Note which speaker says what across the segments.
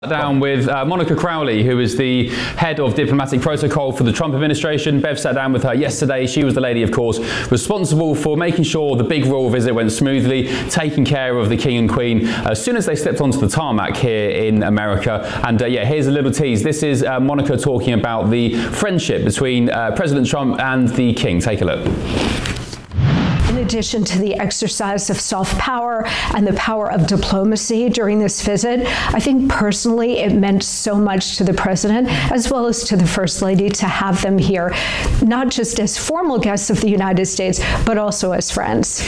Speaker 1: Down with Monica Crowley, who is the head of diplomatic protocol for the Trump administration. Bev sat down with her yesterday. She was the lady, of course, responsible for making sure the big royal visit went smoothly, taking care of the King and Queen as soon as they stepped onto the tarmac here in America. And here's a little tease. This is Monica talking about the friendship between President Trump and the King. Take a look.
Speaker 2: In addition to the exercise of soft power and the power of diplomacy during this visit, I think personally it meant so much to the president as well as to the First Lady to have them here, not just as formal guests of the United States, but also as friends.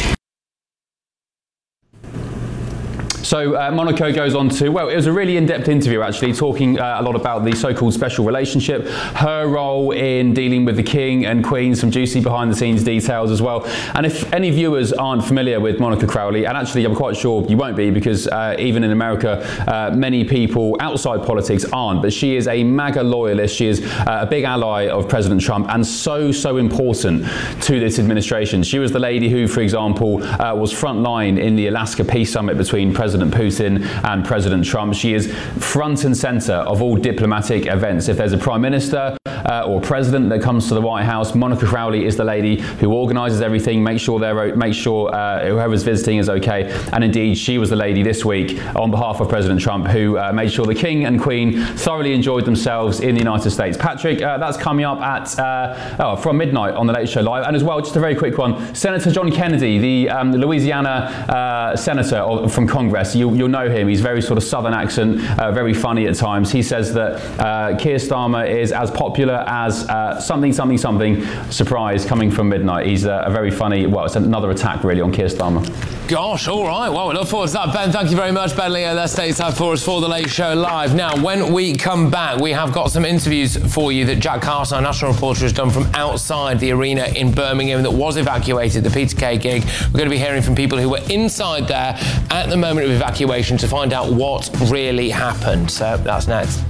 Speaker 1: So Monica goes on to, well, it was a really in-depth interview actually, talking a lot about the so-called special relationship, her role in dealing with the King and Queen, some juicy behind-the-scenes details as well. And if any viewers aren't familiar with Monica Crowley, and actually I'm quite sure you won't be because even in America, many people outside politics aren't, but she is a MAGA loyalist. She is a big ally of President Trump and so important to this administration. She was the lady who, for example, was frontline in the Alaska Peace Summit between President Putin and President Trump. She is front and center of all diplomatic events. If there's a prime minister or president that comes to the White House, Monica Crowley is the lady who organizes everything, makes sure whoever's visiting is okay. And indeed, she was the lady this week on behalf of President Trump who made sure the King and Queen thoroughly enjoyed themselves in the United States. Patrick, that's coming up at from midnight on the Late Show Live. And as well, just a very quick one, Senator John Kennedy, the Louisiana senator from Congress. You'll know him. He's very sort of southern accent, very funny at times. He says that Keir Starmer is as popular as something, surprise, coming from midnight. He's a very funny, well, it's another attack really on Keir Starmer.
Speaker 3: Gosh, all right. Well, we look forward to that. Ben, thank you very much. Ben Leo, that's stateside for us for the Late Show Live. Now, when we come back, we have got some interviews for you that Jack Carson, our national reporter, has done from outside the arena in Birmingham that was evacuated, the Peter Kay gig. We're going to be hearing from people who were inside there at the moment of evacuation to find out what really happened. So that's next.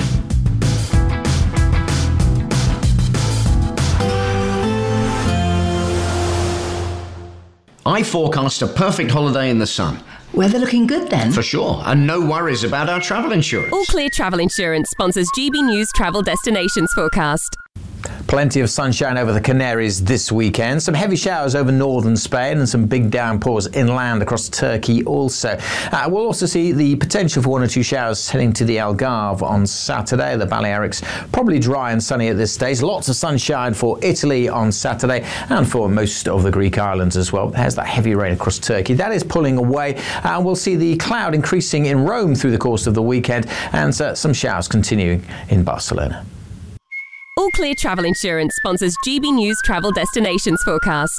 Speaker 4: I forecast a perfect holiday in the sun.
Speaker 5: Weather looking good then?
Speaker 4: For sure, and no worries about our travel insurance.
Speaker 6: All Clear Travel Insurance sponsors GB News Travel Destinations Forecast.
Speaker 7: Plenty of sunshine over the Canaries this weekend. Some heavy showers over northern Spain and some big downpours inland across Turkey also. We'll also see the potential for one or two showers heading to the Algarve on Saturday. The Balearics probably dry and sunny at this stage. Lots of sunshine for Italy on Saturday and for most of the Greek islands as well. There's that heavy rain across Turkey. That is pulling away, and we'll see the cloud increasing in Rome through the course of the weekend and some showers continuing in Barcelona.
Speaker 6: All Clear Travel Insurance sponsors GB News Travel Destinations Forecast.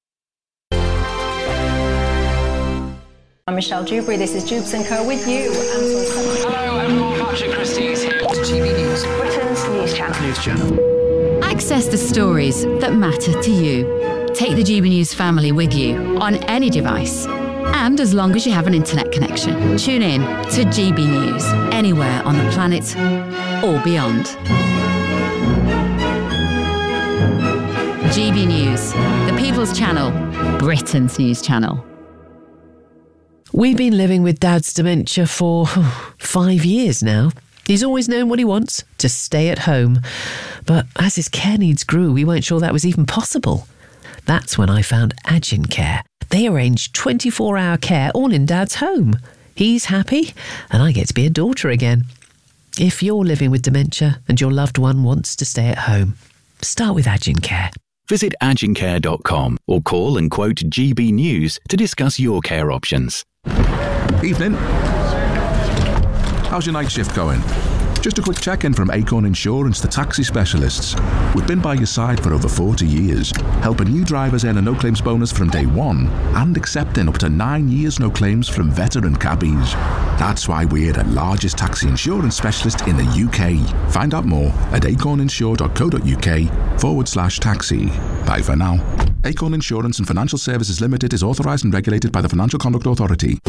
Speaker 8: I'm Michelle Dewberry. This is Jubes & Co. with you.
Speaker 3: Hello everyone, Patrick Christie is here to GB News.
Speaker 8: Britain's news channel.
Speaker 9: Access the stories that matter to you. Take the GB News family with you on any device. And as long as you have an internet connection, tune in to GB News anywhere on the planet or beyond. GB News, the People's Channel, Britain's news channel.
Speaker 10: We've been living with Dad's dementia for 5 years now. He's always known what he wants, to stay at home. But as his care needs grew, we weren't sure that was even possible. That's when I found Agincare. They arrange 24-hour care all in Dad's home. He's happy, and I get to be a daughter again. If you're living with dementia and your loved one wants to stay at home, start with Agincare.
Speaker 11: Visit agincare.com or call and quote GB News to discuss your care options.
Speaker 12: Evening. How's your night shift going? Just a quick check-in from Acorn Insurance, the taxi specialists. We've been by your side for over 40 years, helping new drivers earn a no-claims bonus from day one and accepting up to 9 years no claims from veteran cabbies. That's why we're the largest taxi insurance specialist in the UK. Find out more at acorninsure.co.uk/taxi. Bye for now. Acorn Insurance and Financial Services Limited is authorised and regulated by the Financial Conduct Authority.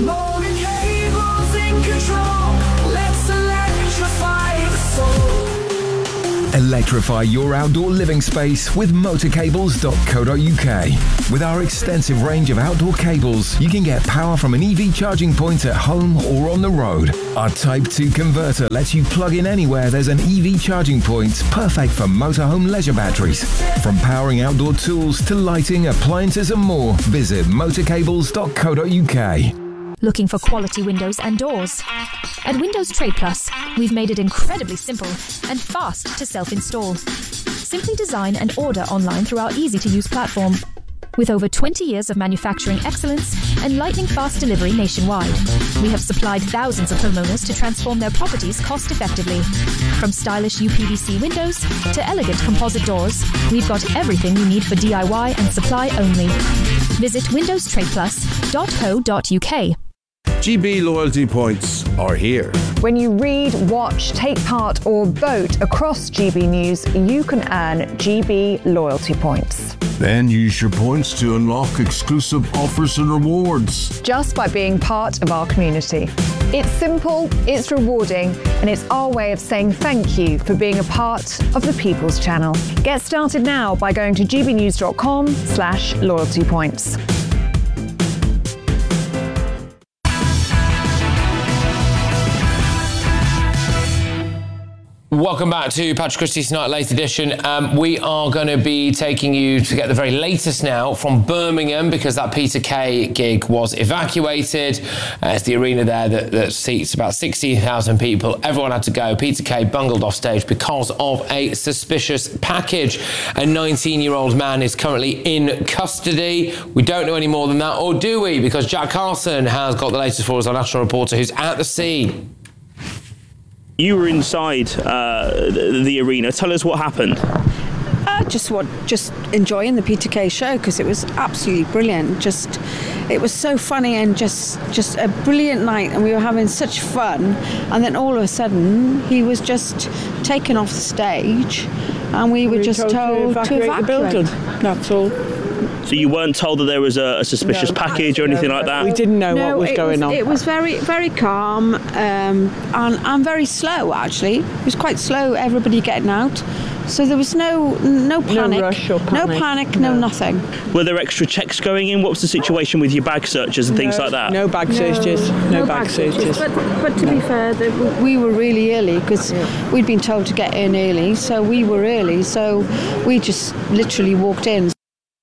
Speaker 5: Electrify your outdoor living space with motorcables.co.uk. With our extensive range of outdoor cables, you can get power from an EV charging point at home or on the road. Our Type 2 converter lets you plug in anywhere there's an EV charging point, perfect for motorhome leisure batteries. From powering outdoor tools to lighting, appliances and more, visit motorcables.co.uk.
Speaker 13: Looking for quality windows and doors? At Windows Trade Plus, we've made it incredibly simple and fast to self-install. Simply design and order online through our easy-to-use platform. With over 20 years of manufacturing excellence and lightning-fast delivery nationwide, we have supplied thousands of homeowners to transform their properties cost-effectively. From stylish UPVC windows to elegant composite doors, we've got everything you need for DIY and supply only. Visit windowstradeplus.co.uk.
Speaker 14: GB loyalty points are here.
Speaker 15: When you read, watch, take part or vote across GB News, you can earn GB loyalty points.
Speaker 14: Then use your points to unlock exclusive offers and rewards.
Speaker 15: Just by being part of our community. It's simple, it's rewarding, and it's our way of saying thank you for being a part of the People's Channel. Get started now by going to gbnews.com/loyalty points.
Speaker 3: Welcome back to Patrick Christie's Tonight Late Edition. We are going to be taking you to get the very latest now from Birmingham, because that Peter Kay gig was evacuated. It's the arena there that seats about 60,000 people. Everyone had to go. Peter Kay bungled off stage because of a suspicious package. A 19-year-old man is currently in custody. We don't know any more than that, or do we? Because Jack Carson has got the latest for us, our national reporter who's at the scene.
Speaker 16: You were inside the arena. Tell us what happened.
Speaker 17: Just enjoying the Peter Kay show, because it was absolutely brilliant. It was so funny and just a brilliant night, and we were having such fun. And then all of a sudden, he was just taken off the stage, and we were just told to evacuate the building. That's all.
Speaker 16: So you weren't told that there was a suspicious package or anything like that?
Speaker 17: We didn't know what was going on. It was very, very calm and very slow, actually. It was quite slow, everybody getting out. So there was no panic. No rush or panic. No panic, no nothing.
Speaker 16: Were there extra checks going in? What was the situation with your bag searches and things like that?
Speaker 17: No bag searches. No bag searches. But to be fair, we were really early, because we'd been told to get in early, so we were early. So we just literally walked in.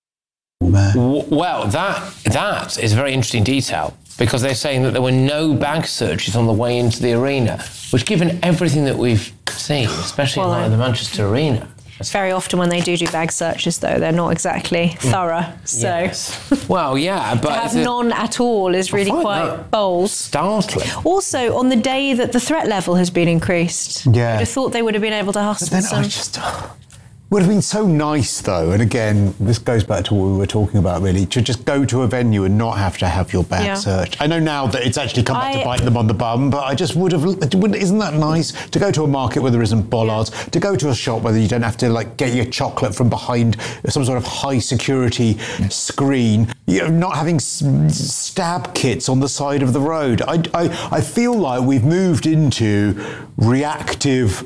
Speaker 3: Well, that is a very interesting detail, because they're saying that there were no bag searches on the way into the arena, which, given everything that we've seen, especially in the Manchester arena.
Speaker 18: Very often when they do bag searches, though, they're not exactly thorough. So,
Speaker 3: yes. Well, yeah, but
Speaker 18: to have none at all is really quite bold.
Speaker 3: Startling.
Speaker 18: Also, on the day that the threat level has been increased, you'd have thought they would have been able to hustle some.
Speaker 19: Would have been so nice, though, and again, this goes back to what we were talking about, really, to just go to a venue and not have to have your bag searched. I know now that it's actually come back to bite them on the bum, but I just would have, isn't that nice? To go to a market where there isn't bollards, to go to a shop where you don't have to, get your chocolate from behind some sort of high security screen, not having stab kits on the side of the road. I feel like we've moved into reactive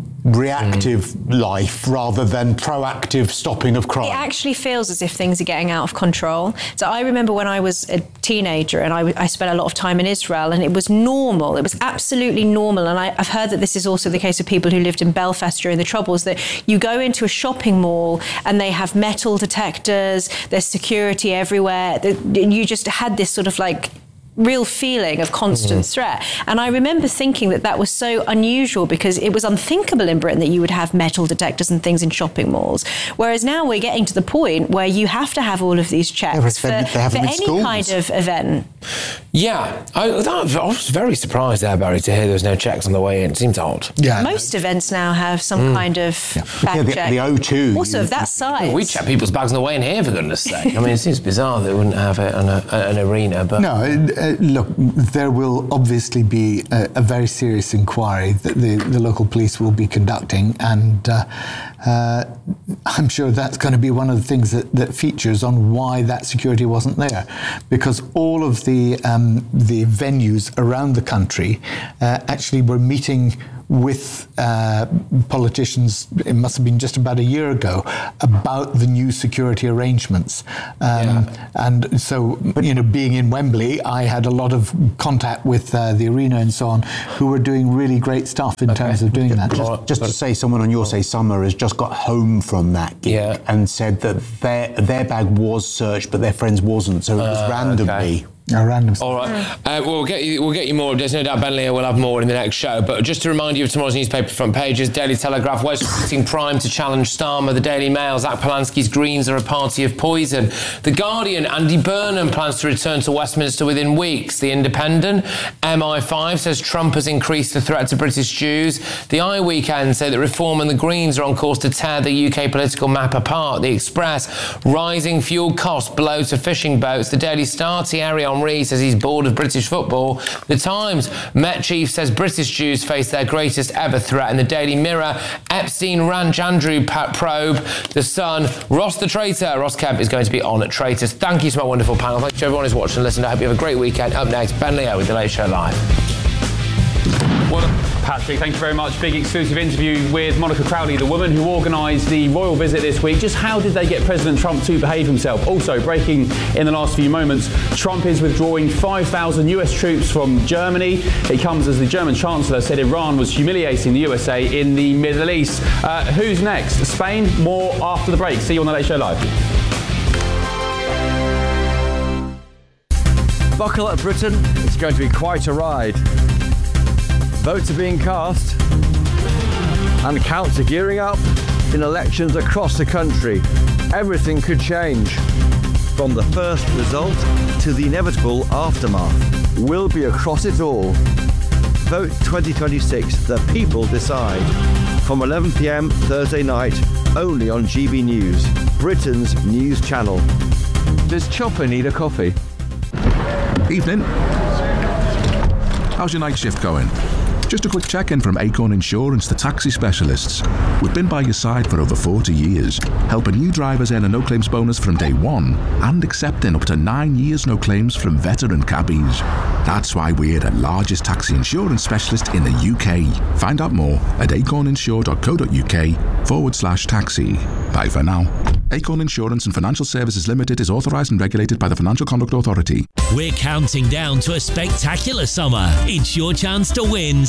Speaker 19: life rather than proactive stopping of crime.
Speaker 18: It actually feels as if things are getting out of control. So I remember when I was a teenager and I spent a lot of time in Israel, and it was normal. It was absolutely normal. And I've heard that this is also the case of people who lived in Belfast during the Troubles, that you go into a shopping mall and they have metal detectors, there's security everywhere. You just had this sort of real feeling of constant threat. And I remember thinking that was so unusual, because it was unthinkable in Britain that you would have metal detectors and things in shopping malls. Whereas now we're getting to the point where you have to have all of these checks for any kind of event.
Speaker 3: Yeah, I was very surprised there, Barry, to hear there was no checks on the way in. It seems odd.
Speaker 18: Yeah, most events now have some kind of bag check.
Speaker 19: The O2.
Speaker 18: Also of that size.
Speaker 3: We check people's bags on the way in here, for goodness sake. I mean, it seems bizarre that we wouldn't have it on an arena, but...
Speaker 20: No, look, there will obviously be a very serious inquiry that the local police will be conducting, and I'm sure that's going to be one of the things that features on why that security wasn't there, because all of the the venues around the country actually were meeting with politicians, it must have been just about a year ago, about the new security arrangements. And so, being in Wembley, I had a lot of contact with the arena and so on, who were doing really great stuff in terms of doing that.
Speaker 19: Just to say, someone on Your Say Summer has just got home from that gig and said that their bag was searched, but their friends wasn't, so it was randomly.
Speaker 20: Random.
Speaker 3: All right. We'll get you more. There's no doubt Ben Leo will have more in the next show. But just to remind you of tomorrow's newspaper front pages: Daily Telegraph, West Wing Prime to challenge Starmer. The Daily Mail, Zach Polanski's Greens are a party of poison. The Guardian, Andy Burnham plans to return to Westminster within weeks. The Independent, MI5 says Trump has increased the threat to British Jews. The I Weekend say that Reform and the Greens are on course to tear the UK political map apart. The Express, rising fuel costs blow to fishing boats. The Daily Star, Thierry Henry says he's bored of British football. The Times, Met Chief says British Jews face their greatest ever threat. And the Daily Mirror, Epstein Ranch Andrew probe. The Sun, Ross the Traitor. Ross Kemp is going to be on at Traitors. Thank you to my wonderful panel. Thank you to everyone who's watched and listened. I hope you have a great weekend. Up next, Ben Leo with The Late Show Live.
Speaker 1: Patrick, thank you very much. Big exclusive interview with Monica Crowley, the woman who organised the royal visit this week. Just how did they get President Trump to behave himself? Also, breaking in the last few moments, Trump is withdrawing 5,000 US troops from Germany. It comes as the German Chancellor said Iran was humiliating the USA in the Middle East. Who's next? Spain? More after the break. See you on The Late Show Live.
Speaker 21: Buckle up, Britain. It's going to be quite a ride. Votes are being cast and counts are gearing up in elections across the country. Everything could change. From the first result to the inevitable aftermath. We'll be across it all. Vote 2026, the people decide. From 11 p.m. Thursday night, only on GB News, Britain's news channel. Does Chopper need a coffee?
Speaker 12: Evening. How's your night shift going? Just a quick check-in from Acorn Insurance, the taxi specialists. We've been by your side for over 40 years, helping new drivers earn a no-claims bonus from day one and accepting up to 9 years no claims from veteran cabbies. That's why we're the largest taxi insurance specialist in the UK. Find out more at acorninsure.co.uk/taxi. Bye for now. Acorn Insurance and Financial Services Limited is authorised and regulated by the Financial Conduct Authority.
Speaker 22: We're counting down to a spectacular summer. It's your chance to win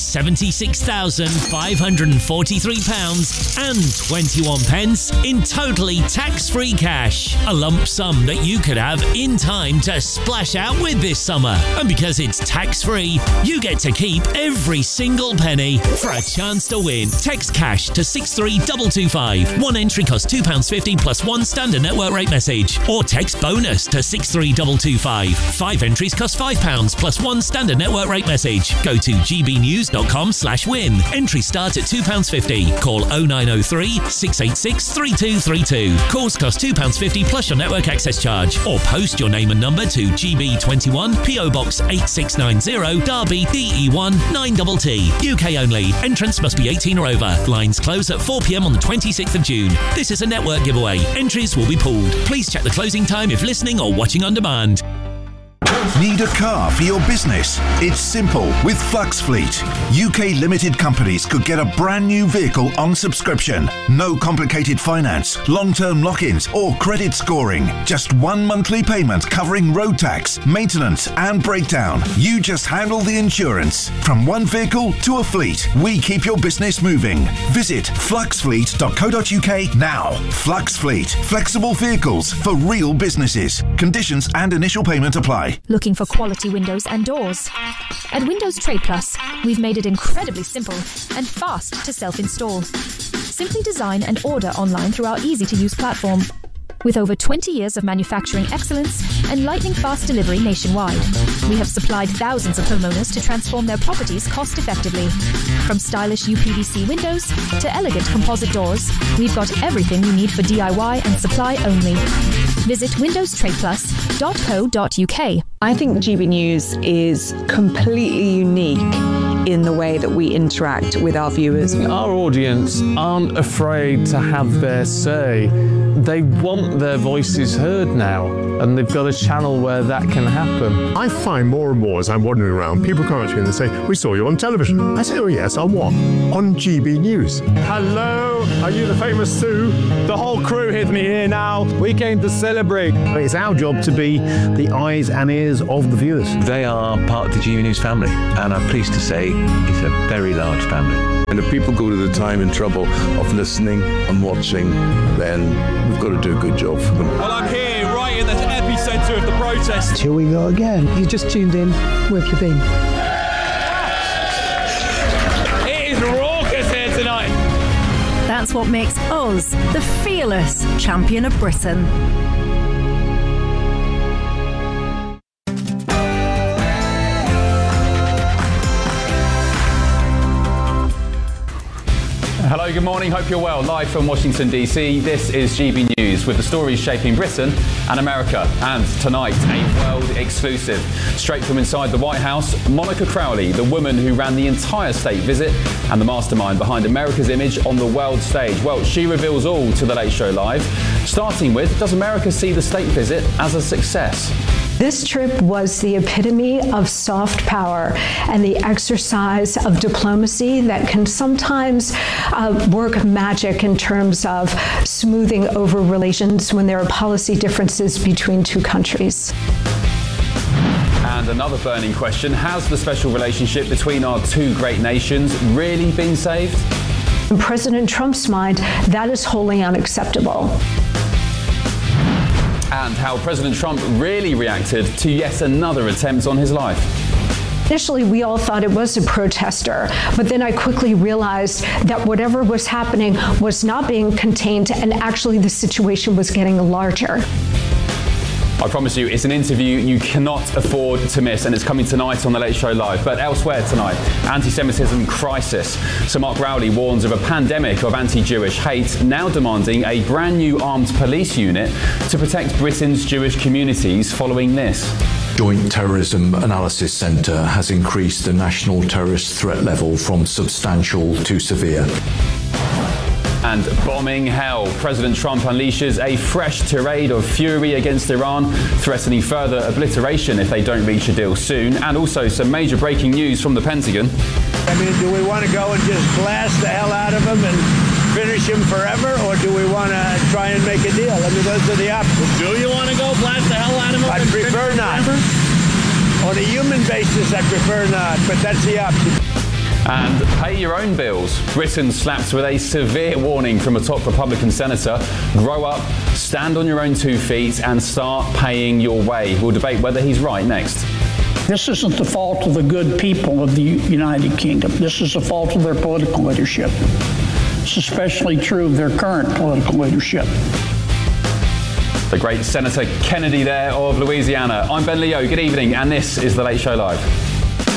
Speaker 22: £76,543 and 21 pence in totally tax-free cash. A lump sum that you could have in time to splash out with this summer. And because it's tax-free, you get to keep every single penny. For a chance to win, text cash to 63225. One entry costs £2.50 plus one standard network rate message. Or text bonus to 63225. 5 entries cost £5 plus one standard network rate message. Go to gbnews.com/win. Entries start at £2.50. Call 0903 686 3232. Calls cost £2.50 plus your network access charge. Or post your name and number to GB21 PO Box 8690 Derby DE1 9TT. UK only. Entrance must be 18 or over. Lines close at 4 p.m. on the 26th of June. This is a network giveaway. Entries will be pooled. Please check the closing time if listening or watching on demand.
Speaker 23: Need a car for your business? It's simple with Flux Fleet. UK limited companies could get a brand new vehicle on subscription. No complicated finance, long-term lock-ins or credit scoring. Just one monthly payment covering road tax, maintenance and breakdown. You just handle the insurance. From one vehicle to a fleet, we keep your business moving. Visit fluxfleet.co.uk now. Flux Fleet. Flexible vehicles for real businesses. Conditions and initial payment apply.
Speaker 13: Looking for quality windows and doors? At Windows Trade Plus, we've made it incredibly simple and fast to self-install. Simply design and order online through our easy-to-use platform. With over 20 years of manufacturing excellence and lightning-fast delivery nationwide, we have supplied thousands of homeowners to transform their properties cost-effectively. From stylish UPVC windows to elegant composite doors, we've got everything you need for DIY and supply only. Visit windowstradeplus.co.uk.
Speaker 24: I think GB News is completely unique
Speaker 2: in the way that we interact with our viewers.
Speaker 4: Our audience aren't afraid to have their say. They want their voices heard now, and they've got a channel where that can happen.
Speaker 7: I find more and more as I'm wandering around, people come up to me and they say, "We saw you on television." I say, "Oh yes, on what?" "On GB News."
Speaker 4: Hello, are you the famous Sue? The whole crew hid me here now. We came to celebrate.
Speaker 24: It's our job to be the eyes and ears of the viewers.
Speaker 25: They are part of the GB News family, and I'm pleased to say it's a very large family.
Speaker 14: And if people go to the time and trouble of listening and watching, then we've got to do a good job for them.
Speaker 26: Well, I'm here right in the epicentre of the protest.
Speaker 27: Here we go again. You just tuned in. Where have you been?
Speaker 26: It is raucous here tonight.
Speaker 28: That's what makes us the fearless champion of Britain.
Speaker 1: Hello, good morning. Hope you're well. Live from Washington, D.C., this is GB News with the stories shaping Britain and America. And tonight, a world exclusive. Straight from inside the White House, Monica Crowley, the woman who ran the entire state visit and the mastermind behind America's image on the world stage. Well, she reveals all to The Late Show Live, starting with, does America see the state visit as a success?
Speaker 29: This trip was the epitome of soft power and the exercise of diplomacy that can sometimes work magic in terms of smoothing over relations when there are policy differences between two countries.
Speaker 1: And another burning question, has the special relationship between our two great nations really been saved?
Speaker 29: In President Trump's mind, that is wholly unacceptable.
Speaker 1: And how President Trump really reacted to yet another attempt on his life.
Speaker 29: Initially, we all thought it was a protester, but then I quickly realized that whatever was happening was not being contained, and actually the situation was getting larger.
Speaker 1: I promise you, it's an interview you cannot afford to miss, and it's coming tonight on The Late Show Live. But elsewhere tonight, anti-Semitism crisis. Sir Mark Rowley warns of a pandemic of anti-Jewish hate, now demanding a brand new armed police unit to protect Britain's Jewish communities following this.
Speaker 30: Joint Terrorism Analysis Centre has increased the national terrorist threat level from substantial to severe.
Speaker 1: And bombing hell. President Trump unleashes a fresh tirade of fury against Iran, threatening further obliteration if they don't reach a deal soon. And also some major breaking news from the Pentagon.
Speaker 31: I mean, do we want to go and just blast the hell out of him and finish him forever, or do we want to try and make a deal? I mean, those are the options.
Speaker 26: Do you want to go blast the hell out of him?
Speaker 31: I prefer not. On a human basis, I prefer not, but that's the option.
Speaker 1: And pay your own bills. Britain slapped with a severe warning from a top Republican senator. Grow up, stand on your own 2 feet, and start paying your way. We'll debate whether he's right next.
Speaker 32: This isn't the fault of the good people of the United Kingdom. This is the fault of their political leadership. It's especially true of their current political leadership.
Speaker 1: The great Senator Kennedy there of Louisiana. I'm Ben Leo. Good evening, and this is The Late Show Live.